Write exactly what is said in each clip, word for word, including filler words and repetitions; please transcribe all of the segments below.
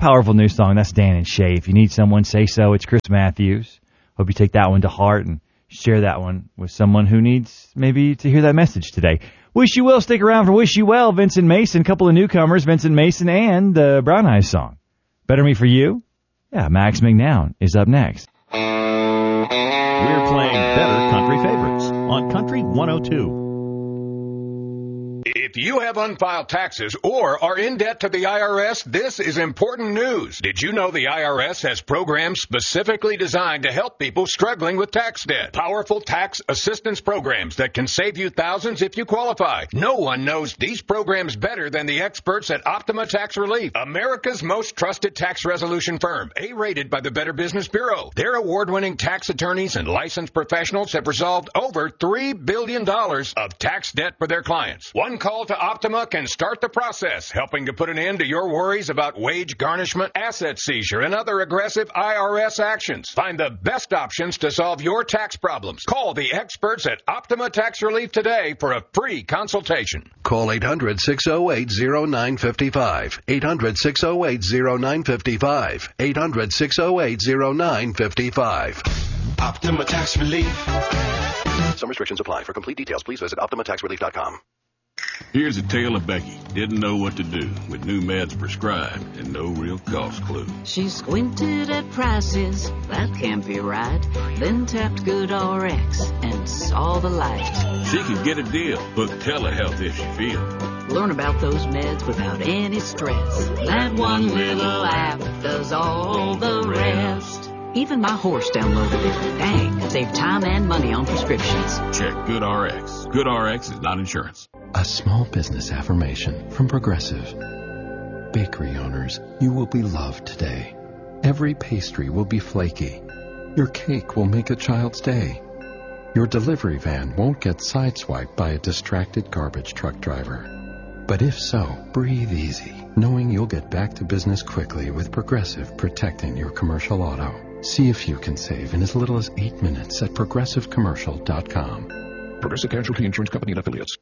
Powerful new song. That's Dan and Shay. If you need someone, say so. It's Chris Matthews. Hope you take that one to heart and share that one with someone who needs maybe to hear that message today. Wish You Will. Stick around for Wish You Well. Vincent Mason, a couple of newcomers, Vincent Mason and the Brown Eyes song. Better Me For You? Yeah, Max McNown is up next. We're playing Better Country Favorites on Country one oh two. If you have unfiled taxes or are in debt to the I R S, this is important news. Did you know the I R S has programs specifically designed to help people struggling with tax debt? Powerful tax assistance programs that can save you thousands if you qualify. No one knows these programs better than the experts at Optima Tax Relief, America's most trusted tax resolution firm, A-rated by the Better Business Bureau. Their award-winning tax attorneys and licensed professionals have resolved over three billion dollars of tax debt for their clients. One call to Optima can start the process, helping to put an end to your worries about wage garnishment, asset seizure, and other aggressive I R S actions. Find the best options to solve your tax problems. Call the experts at Optima Tax Relief today for a free consultation. Call eight hundred, six oh eight, oh nine five five. eight hundred, six oh eight, oh nine five five. eight hundred, six oh eight, oh nine five five. Optima Tax Relief. Some restrictions apply. For complete details, please visit optima tax relief dot com. Here's a tale of Becky. Didn't know what to do with new meds prescribed and no real cost clue. She squinted at prices, that can't be right. Then tapped GoodRx and saw the light. She could get a deal. Book telehealth if she feels. Learn about those meds without any stress. That one little app does all the rest. Even my horse downloaded it. Dang, save time and money on prescriptions. Check GoodRx. GoodRx is not insurance. A small business affirmation from Progressive. Bakery owners, you will be loved today. Every pastry will be flaky. Your cake will make a child's day. Your delivery van won't get sideswiped by a distracted garbage truck driver. But if so, breathe easy, knowing you'll get back to business quickly with Progressive protecting your commercial auto. See if you can save in as little as eight minutes at progressive commercial dot com. Progressive Casualty Insurance Company and Affiliates.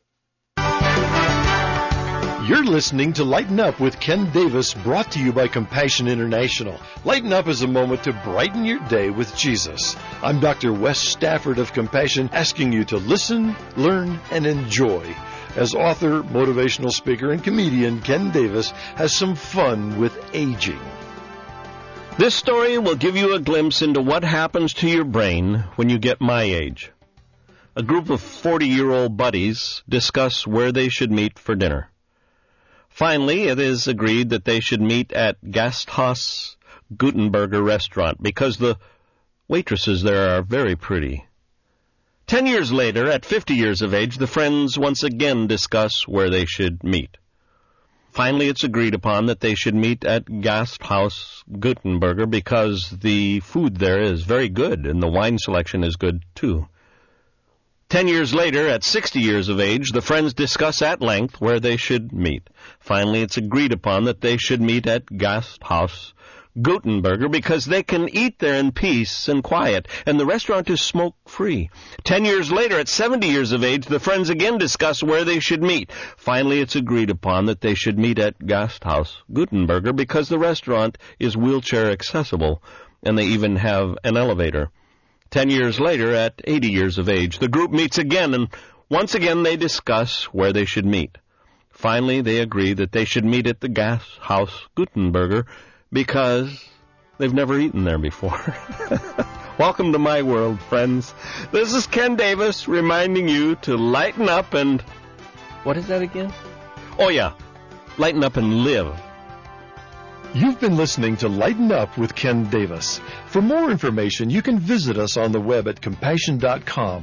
You're listening to Lighten Up with Ken Davis, brought to you by Compassion International. Lighten Up is a moment to brighten your day with Jesus. I'm Doctor Wes Stafford of Compassion, asking you to listen, learn, and enjoy. As author, motivational speaker, and comedian, Ken Davis has some fun with aging. This story will give you a glimpse into what happens to your brain when you get my age. A group of forty-year-old buddies discuss where they should meet for dinner. Finally, it is agreed that they should meet at Gasthaus Gutenberger restaurant because the waitresses there are very pretty. Ten years later, at fifty years of age, the friends once again discuss where they should meet. Finally, it's agreed upon that they should meet at Gasthaus Gutenberger because the food there is very good and the wine selection is good, too. Ten years later, at sixty years of age, the friends discuss at length where they should meet. Finally, it's agreed upon that they should meet at Gasthaus Gutenberger because they can eat there in peace and quiet, and the restaurant is smoke-free. Ten years later, at seventy years of age, the friends again discuss where they should meet. Finally, it's agreed upon that they should meet at Gasthaus Gutenberger because the restaurant is wheelchair accessible, and they even have an elevator. Ten years later, at eighty years of age, the group meets again, and once again they discuss where they should meet. Finally, they agree that they should meet at the Gasthaus Gutenberger because they've never eaten there before. Welcome to my world, friends. This is Ken Davis reminding you to lighten up and... What is that again? Oh, yeah. Lighten up and live. You've been listening to Lighten Up with Ken Davis. For more information, you can visit us on the web at compassion dot com.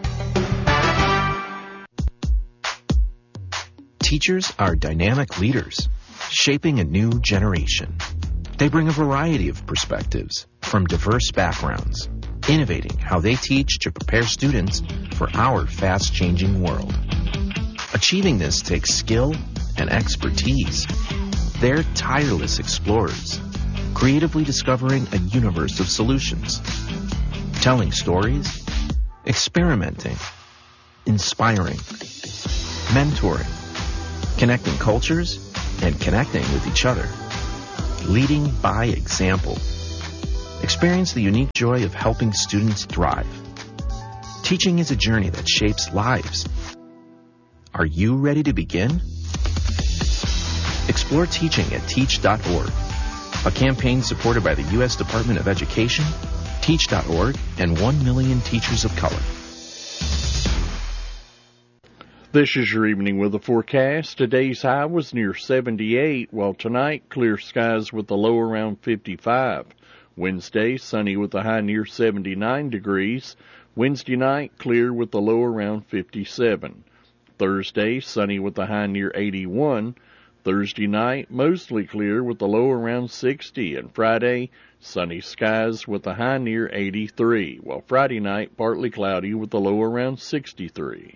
Teachers are dynamic leaders, shaping a new generation. They bring a variety of perspectives from diverse backgrounds, innovating how they teach to prepare students for our fast-changing world. Achieving this takes skill and expertise. They're tireless explorers, creatively discovering a universe of solutions, telling stories, experimenting, inspiring, mentoring, connecting cultures, and connecting with each other. leading by example. Experience the unique joy of helping students thrive. Teaching is a journey that shapes lives. Are you ready to begin? Explore teaching at teach dot org, a campaign supported by the U S Department of Education, teach dot org, and one million Teachers of Color. This is your evening weather forecast. Today's high was near seventy-eight, while tonight clear skies with a low around fifty-five. Wednesday, sunny with a high near seventy-nine degrees. Wednesday night, clear with a low around fifty-seven. Thursday, sunny with a high near eighty-one. Thursday night, mostly clear with a low around sixty. And Friday, sunny skies with a high near eighty-three, while Friday night, partly cloudy with a low around sixty-three.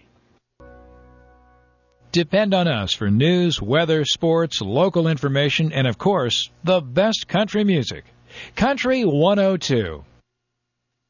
Depend on us for news, weather, sports, local information, and, of course, the best country music. Country one oh two.